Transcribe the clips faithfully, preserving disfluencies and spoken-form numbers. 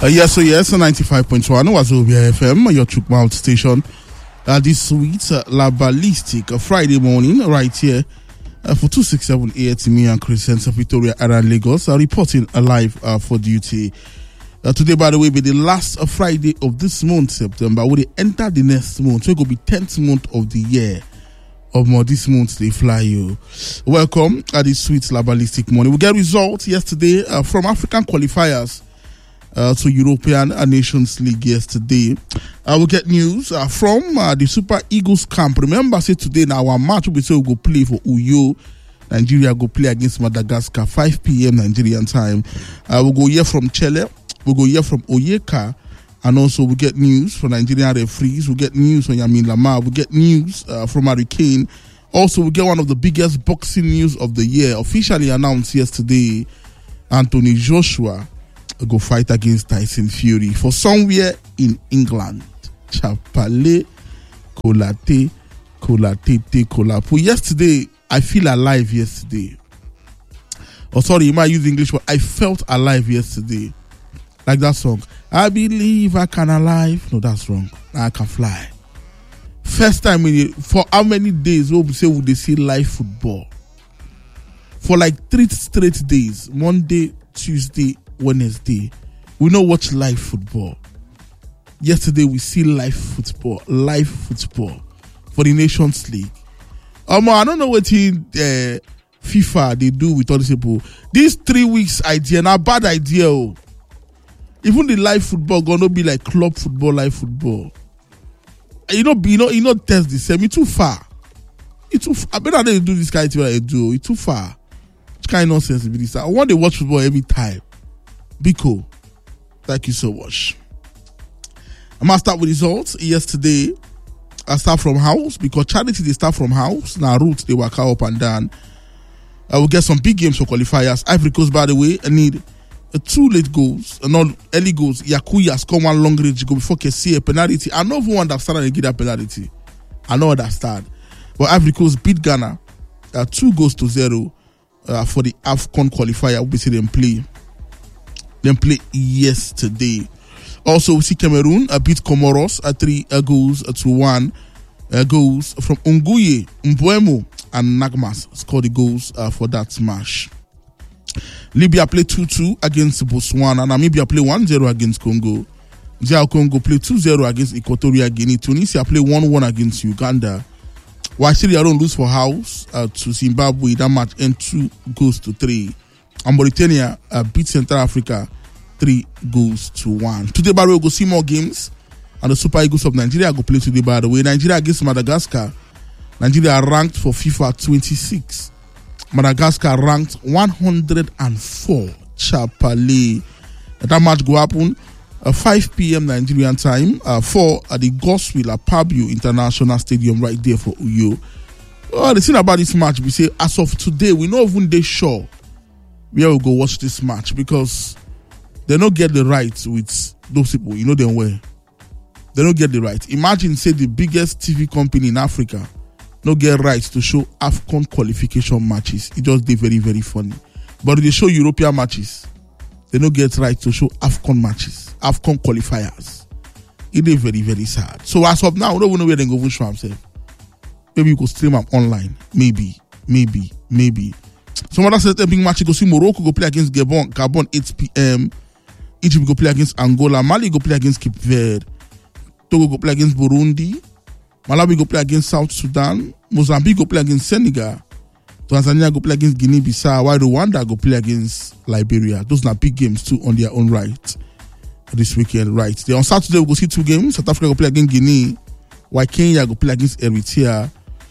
Uh, yes, so yes, ninety-five point one Wazobia F M, your Chukmount station. Uh, this week's uh, La Ballistic, uh, Friday morning, right here uh, for two sixty-seven A M to me and Christians of Victoria around Lagos, uh, reporting uh, live uh, for duty. Uh, today, by the way, be the last uh, Friday of this month, September. We enter the next month, so it will be tenth month of the year. Of more this month, they fly you. Welcome at this sweet La Ballistic morning. We get results yesterday uh, from African qualifiers. Uh, to European uh, Nations League yesterday. Uh, we get news uh, from uh, the Super Eagles camp. Remember, say today now our match we say we go play for Uyo. Nigeria go play against Madagascar, five p.m. Nigerian time. Uh, we go hear from Chile. We go hear from Oyeka. And also we get news from Nigerian referees. We get news from Yamin Lamar. We get news uh, from Harry Kane. Also, we get one of the biggest boxing news of the year. Officially announced yesterday, Anthony Joshua go fight against Tyson Fury for somewhere in England. Chapale, Kolate, Kolatete, Kolapo. Yesterday, I feel alive yesterday. Oh, sorry, you might use English, but I felt alive yesterday. Like that song. I believe I can alive. No, that's wrong. I can fly. First time in it, for how many days will we say would they see live football? For like three straight days. Monday, Tuesday, Wednesday, we not watch live football. Yesterday we see live football, live football for the Nations League. Um, I don't know what he, uh, FIFA they do with all these people. These three weeks idea, now bad idea. Oh. Even the live football gonna be like club football, live football. You know, you know, you know, test the same. It's too far. It's too. I better they do this kind of thing they do. It's too far. It's kind of nonsense. I want to watch football every time. Biko, thank you so much. I'm gonna start with results. Yesterday, I start from house because charity they start from house. Now route they work up and down. I will get some big games for qualifiers. Ivory Coast, by the way, I need uh, two late goals, uh, not early goals. Yakuya score one long range goal before can see a penalty. I know who understand and get that penalty. I know understand. But Ivory Coast beat Ghana uh, two goals to zero uh, for the AFCON qualifier. We see them play. Then play yesterday. Also, we see Cameroon uh, beat Comoros at uh, three uh, goals uh, to one. Uh, goals from Unguye, Mbuemo, and Nagmas scored the goals uh, for that smash. Libya played two two against Botswana. Namibia played one zero against Congo. D R Congo played two zero against Equatorial Guinea. Tunisia played one one against Uganda. While Syria don't lose for house uh, to Zimbabwe, that match end two goals to three. And Mauritania uh, beat Central Africa three goals to one. Today, by the way, we'll go see more games. And the Super Eagles of Nigeria go play today, by the way. Nigeria against Madagascar. Nigeria ranked for FIFA twenty-six. Madagascar ranked one hundred four. Chapale. That match go happen uh, five p.m. Nigerian time. Uh, four at the Godswill Pabio International Stadium right there for Uyo. Oh, the thing about this match, we say, as of today, we not even they sure where we go watch this match because they don't get the rights with those people. You know them well. They don't get the rights. Imagine, say, the biggest T V company in Africa don't get rights to show AFCON qualification matches. It just they very, very funny. But they show European matches. They don't get rights to show AFCON matches, AFCON qualifiers. It is very, very sad. So as of now, we don't know where they go show themselves. Maybe you could stream them online. Maybe, maybe, maybe. Some other certain big match, you go see Morocco go play against Gabon, Gabon eight p.m. Egypt go play against Angola, Mali go play against Cape Verde, Togo go play against Burundi, Malawi go play against South Sudan, Mozambique go play against Senegal, Tanzania go play against Guinea-Bissau, while Rwanda go play against Liberia. Those are big games too on their own right this weekend, right? Then on Saturday we go see two games. South Africa go play against Guinea, while Kenya go play against Eritrea.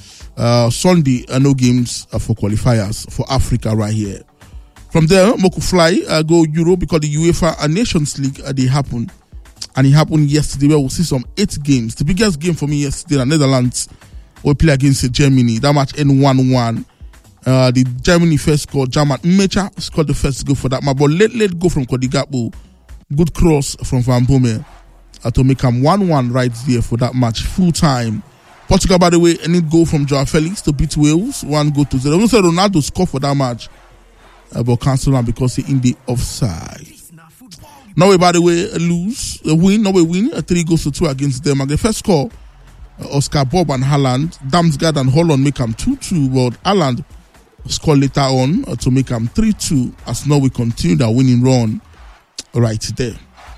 Uh, Sunday, uh, no games uh, for qualifiers for Africa right here. From there, Moku Fly uh, go Europe because the UEFA uh, Nations League uh, they happen, and it happened yesterday where we'll see some eight games. The biggest game for me yesterday, the Netherlands will play against uh, Germany. That match end one one. Uh, the Germany first scored. German Mecha scored the first goal for that match, but late late go from Kodigapo, good cross from Van Bommel uh, to make him one one right there for that match full time. Portugal, by the way, any goal from Joao Felix to beat Wales, one goal to zero. Even said Ronaldo scored for that match, uh, but cancelled on because he in the offside. Norway, by the way, lose, a win, Norway win, a three goes to two against them. And the first score, uh, Oscar Bob and Haaland, Damsgaard and Holland make them two two, but Haaland scored later on uh, to make them three two as Norway continue their winning run right there.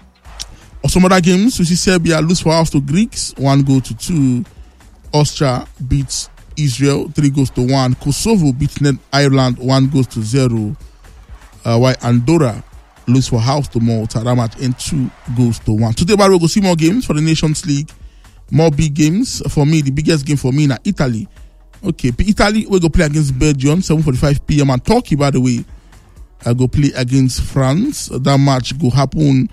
Or some other games, we see Serbia lose for house to Greeks, one goal to two. Austria beats Israel, three goals to one. Kosovo beats Ireland, one goes to zero. Uh, while Andorra lose for house to Malta, that match in two goals to one. Today, we'll go see more games for the Nations League, more big games. For me, the biggest game for me is Italy. Okay, Italy, we'll go play against Belgium, seven forty-five p.m. And Turkey, by the way, I go play against France. That match go happen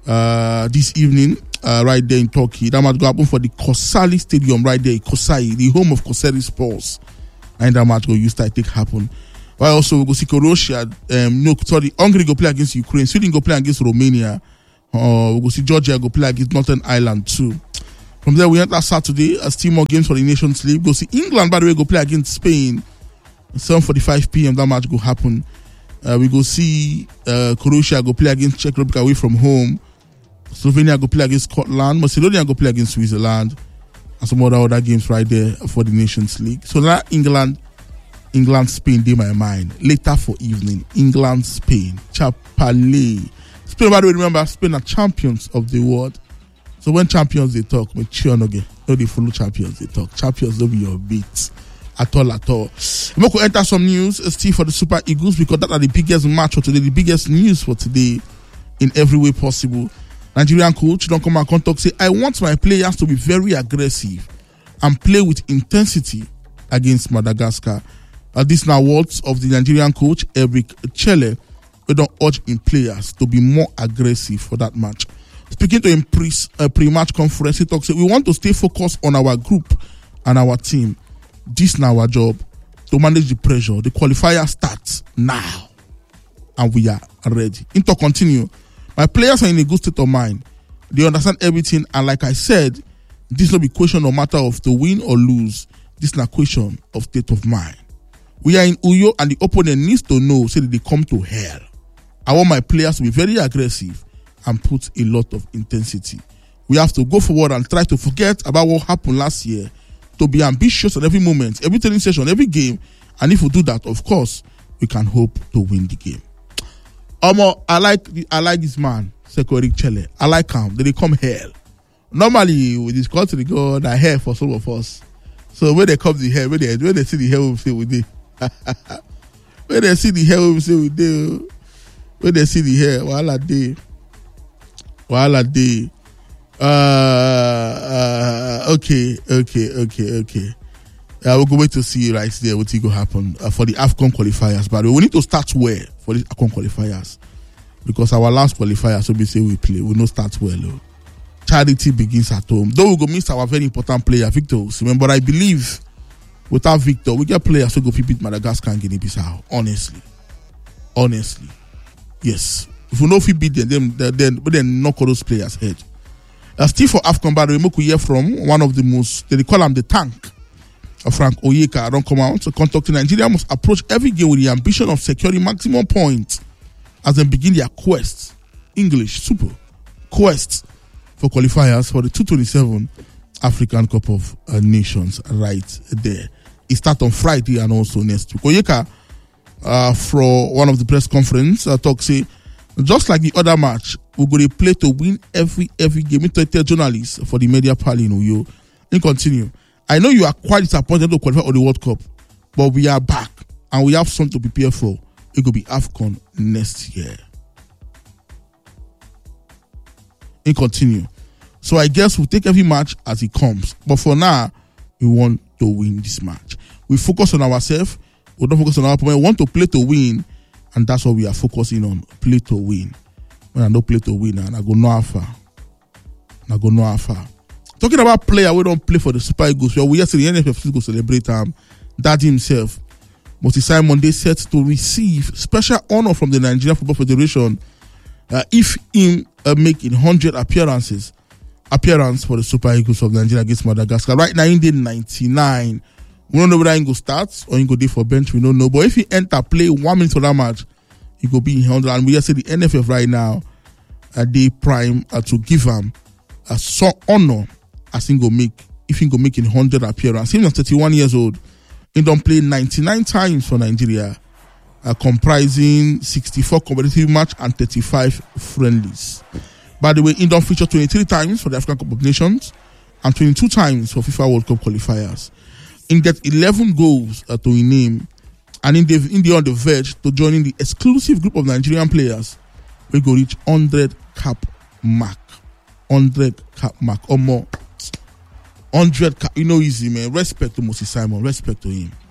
uh, this evening. Uh, right there in Turkey. That match go happen for the Kosali Stadium right there, Kosai, the home of Kosari Sports. And that match go use to take happen. While also we go see Croatia, um, no, sorry, Hungary go play against Ukraine, Sweden go play against Romania, uh, we go see Georgia go play against Northern Ireland too. From there we enter Saturday, as still more games for the Nations League. Go see England, by the way, go play against Spain, seven forty-five p.m. that match go happen. Uh, we go see uh, Croatia go play against Czech Republic away from home. Slovenia go play against Scotland. Macedonia go play against Switzerland. And some other other games right there for the Nations League. So that England, England, Spain, they my mind. Later for evening, England, Spain. Chapale. Spain, by the way, remember, Spain are champions of the world. So when champions they talk, make sure no get no they follow champions they talk. Champions don't be your beats at all at all. We could enter some news still for the Super Eagles because that are the biggest match for today, the biggest news for today in every way possible. Nigerian coach don't come and come talk say, I want my players to be very aggressive and play with intensity against Madagascar. Uh, this now words of the Nigerian coach Eric Chelle, who don't urge in players to be more aggressive for that match. Speaking to him pre uh, pre-match conference, he talks say, we want to stay focused on our group and our team. This now our job to manage the pressure. The qualifier starts now, and we are ready. Into continue. My players are in a good state of mind. They understand everything, and like I said, this not be question no matter of to win or lose. This is not question of state of mind. We are in Uyo, and the opponent needs to know so that they come to hell. I want my players to be very aggressive and put a lot of intensity. We have to go forward and try to forget about what happened last year. To be ambitious at every moment, every training session, every game, and if we do that, of course, we can hope to win the game. Omo, I like I like this man, Seko Eric Chelle. I like him. They come here. Normally, we discuss the God I hair for some of us. So when they come the hair, when they when they see the hair, we say we do. When they see the hair, we say we do. When they see the hair, wahala day, wahala day. Uh, uh, okay, okay, okay, okay. Uh, we'll go wait to see right there what will go happen uh, for the AFCON qualifiers. But we need to start well for the AFCON qualifiers because our last qualifier, so we say we play, we not start well. Oh. Charity begins at home. Though we go miss our very important player, Victor Osimhen, but I believe without Victor, we get players who go beat Madagascar and Guinea-Bissau. Honestly, honestly, yes. If we know if we beat them, then then, then, then knock all those players' head. Uh, still for AFCON, by the way, we hear from one of the most, they call him the tank, uh, Frank Oyeka. I don't come out. So, contact Nigeria must approach every game with the ambition of securing maximum points as they begin their quest. English, super quest for qualifiers for the two twenty-seven African Cup of uh, Nations right there. It starts on Friday and also next week. Oyeka, uh, for one of the press conference, uh, talk say, just like the other match, we're going to play to win every every game. We tell journalists for the media pal in Uyo. And continue. I know you are quite disappointed to qualify for the World Cup, but we are back and we have something to prepare for. It will be AFCON next year. And continue. So I guess we'll take every match as it comes. But for now, we want to win this match. We focus on ourselves. We don't focus on our opponent. We want to play to win. And that's what we are focusing on. Play to win. When I don't play to win, and I go no far. I go no far. Talking about player, we don't play for the Super Eagles. Well, we yesterday the N F F go celebrate um, Daddy himself. Moses Simon, they set to receive special honor from the Nigerian Football Federation uh, if him uh, making one hundred appearances appearance for the Super Eagles of Nigeria against Madagascar. Right now, he did ninety-nine. We don't know whether he go start or he go there for bench. We don't know. But if he enter play one minute for that match, he go be in one hundred. And we just say the N F F right now, uh, they prime uh, to give him a uh, so honor as he go make if he go make in one hundred appearance. He's thirty-one years old. He don't play ninety-nine times for Nigeria, uh, comprising sixty-four competitive match and thirty-five friendlies. By the way, he don't feature twenty-three times for the African Cup of Nations and twenty-two times for FIFA World Cup qualifiers. He get eleven goals uh, to his name, and in the in the on the verge to joining the exclusive group of Nigerian players we go reach one hundred cap mark. one hundred cap mark or more. one hundred cap, you know, easy, man. Respect to Moses Simon. Respect to him.